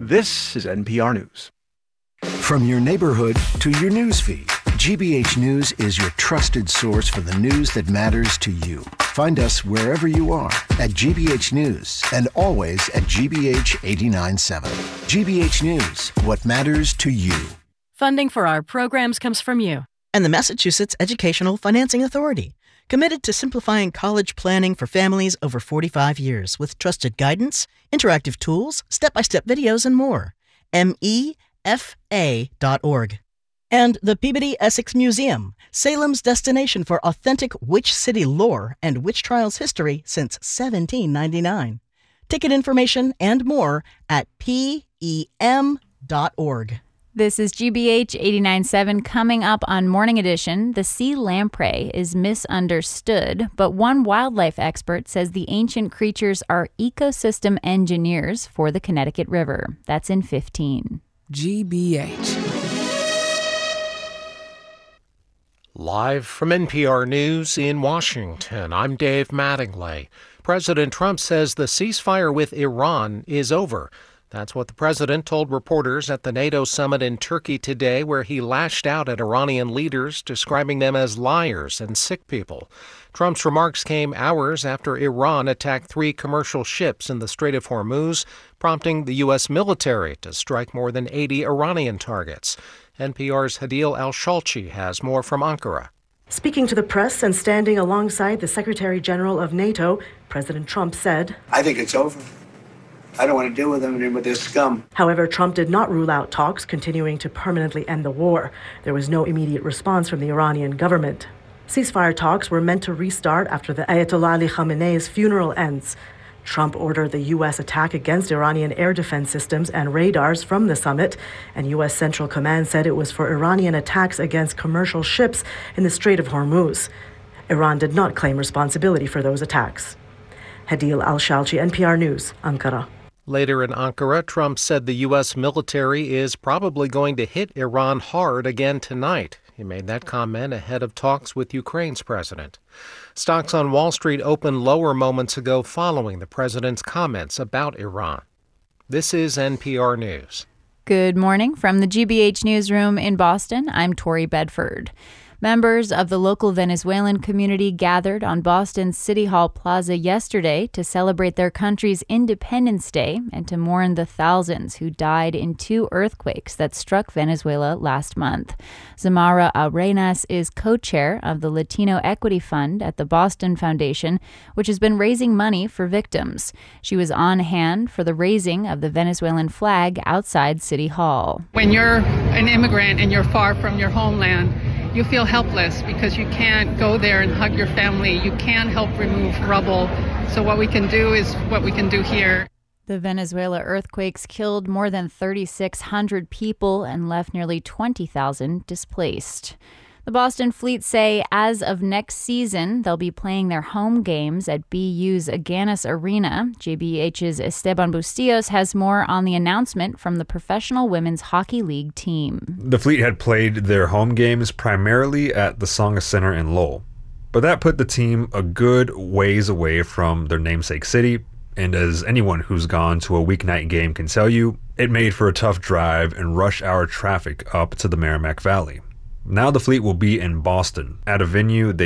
This is NPR News. From your neighborhood to your newsfeed, GBH News is your trusted source for the news that matters to you. Find us wherever you are at GBH News and always at GBH 89.7. GBH News, what matters to you. Funding for our programs comes from you and the Massachusetts Educational Financing Authority, committed to simplifying college planning for families over 45 years with trusted guidance, interactive tools, step-by-step videos, and more. MEFA.org. And the Peabody Essex Museum, Salem's destination for authentic witch city lore and witch trials history since 1799. Ticket information and more at PEM.org. This is GBH 89.7. Coming up on Morning Edition, the sea lamprey is misunderstood, but one wildlife expert says the ancient creatures are ecosystem engineers for the Connecticut River. That's in 15. GBH. Live from NPR News in Washington, I'm Dave Mattingly. President Trump says the ceasefire with Iran is over. That's what the president told reporters at the NATO summit in Turkey today, where he lashed out at Iranian leaders, describing them as liars and sick people. Trump's remarks came hours after Iran attacked 3 commercial ships in the Strait of Hormuz, prompting the U.S. military to strike more than 80 Iranian targets. NPR's Hadeel Al-Shalchi has more from Ankara. Speaking to the press and standing alongside the Secretary General of NATO, President Trump said, I think it's over. I don't want to deal with them and with this scum. However, Trump did not rule out talks continuing to permanently end the war. There was no immediate response from the Iranian government. Ceasefire talks were meant to restart after the Ayatollah Ali Khamenei's funeral ends. Trump ordered the U.S. attack against Iranian air defense systems and radars from the summit, and U.S. Central Command said it was for Iranian attacks against commercial ships in the Strait of Hormuz. Iran did not claim responsibility for those attacks. Hadeel Al-Shalchi, NPR News, Ankara. Later in Ankara, Trump said the U.S. military is probably going to hit Iran hard again tonight. He made that comment ahead of talks with Ukraine's president. Stocks on Wall Street opened lower moments ago following the president's comments about Iran. This is NPR News. Good morning from the GBH Newsroom in Boston. I'm Tori Bedford. Members of the local Venezuelan community gathered on Boston's City Hall Plaza yesterday to celebrate their country's Independence Day and to mourn the thousands who died in 2 earthquakes that struck Venezuela last month. Zamara Arenas is co-chair of the Latino Equity Fund at the Boston Foundation, which has been raising money for victims. She was on hand for the raising of the Venezuelan flag outside City Hall. When you're an immigrant and you're far from your homeland, you feel helpless because you can't go there and hug your family. You can't help remove rubble. So what we can do is what we can do here. The Venezuela earthquakes killed more than 3,600 people and left nearly 20,000 displaced. The Boston Fleet say as of next season, they'll be playing their home games at BU's Agganis Arena. GBH's Esteban Bustillos has more on the announcement from the Professional Women's Hockey League team. The Fleet had played their home games primarily at the Tsonga Center in Lowell, but that put the team a good ways away from their namesake city, and as anyone who's gone to a weeknight game can tell you, it made for a tough drive and rush hour traffic up to the Merrimack Valley. Now the Fleet will be in Boston at a venue they